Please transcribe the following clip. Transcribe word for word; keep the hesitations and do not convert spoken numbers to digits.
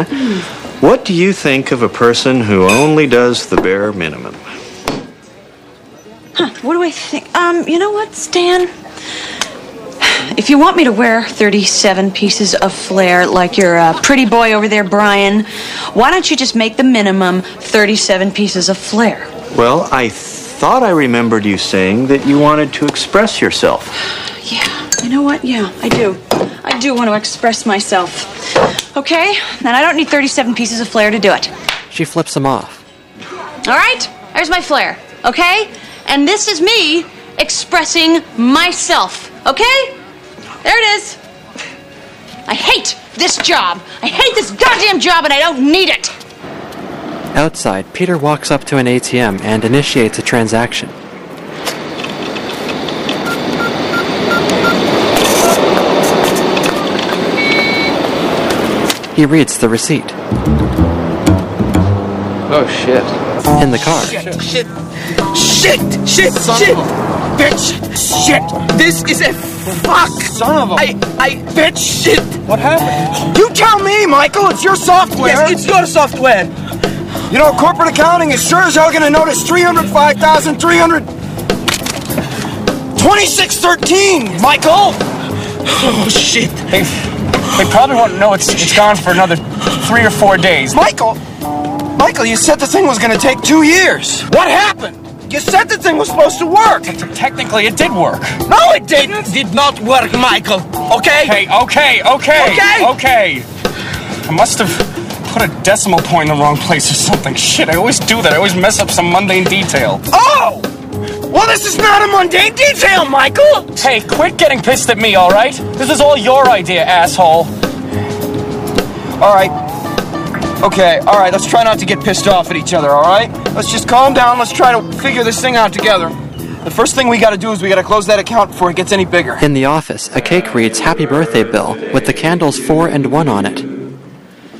What do you think of a person who only does the bare minimum? Huh, what do I think? Um, you know what, Stan? If you want me to wear thirty-seven pieces of flair like your uh, pretty boy over there, Brian, why don't you just make the minimum thirty-seven pieces of flair? Well, I thought I remembered you saying that you wanted to express yourself. Yeah, you know what? Yeah, I do. I do want to express myself. Okay? Then I don't need thirty-seven pieces of flair to do it. She flips him off. All right? There's my flair, okay? And this is me expressing myself, okay? There it is. I hate this job. I hate this goddamn job, and I don't need it. Outside, Peter walks up to an A T M and initiates a transaction. He reads the receipt. Oh, shit. In the car. Shit, shit, shit, shit, Son shit, bitch, shit, this is a fuck. Son of a... I, I, bitch, shit. What happened? You tell me, Michael, it's your software. Yes, it's your software. You know, corporate accounting is sure as hell gonna notice three hundred five thousand three hundred twenty-six thirteen, Michael. Oh, shit. They, they probably won't know it's, it's gone for another three or four days. Michael, Michael, you said the thing was gonna take two years. What happened? You said the thing was supposed to work. Technically, it did work. No, it didn't. It did not work, Michael. Okay? Hey, okay, okay, okay, okay. I must have put a decimal point in the wrong place or something. Shit, I always do that. I always mess up some mundane detail. Oh! Well, this is not a mundane detail, Michael! Hey, quit getting pissed at me, all right? This is all your idea, asshole. All right. Okay, all right, let's try not to get pissed off at each other, all right? Let's just calm down. Let's try to figure this thing out together. The first thing we got to do is we got to close that account before it gets any bigger. In the office, a cake reads Happy Birthday Bill with the candles four and one on it.